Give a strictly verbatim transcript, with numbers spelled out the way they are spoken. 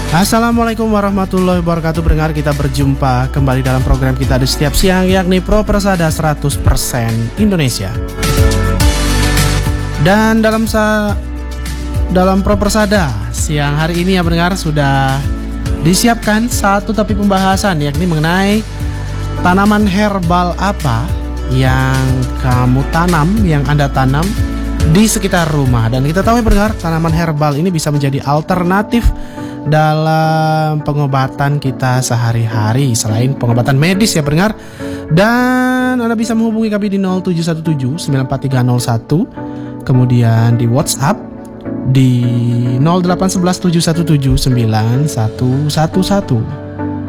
Assalamualaikum warahmatullahi wabarakatuh. Pendengar, kita berjumpa kembali dalam program kita di setiap siang, yakni Pro Persada seratus persen Indonesia. Dan dalam sa dalam Pro Persada siang hari ini ya pendengar, sudah disiapkan satu topik pembahasan, yakni mengenai tanaman herbal apa yang kamu tanam, yang Anda tanam di sekitar rumah. Dan kita tahu ya pendengar, tanaman herbal ini bisa menjadi alternatif dalam pengobatan kita sehari-hari selain pengobatan medis ya pendengar. Dan Anda bisa menghubungi kami di nol tujuh satu tujuh sembilan empat tiga nol satu, kemudian di WhatsApp di nol delapan satu satu tujuh satu tujuh sembilan satu satu satu.